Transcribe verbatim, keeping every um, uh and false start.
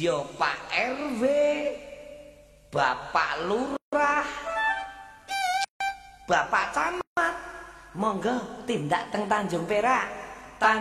Yo Pak R W, Bapak Lurah, Bapak Camat, monggo tindak teng Tanjung Perak.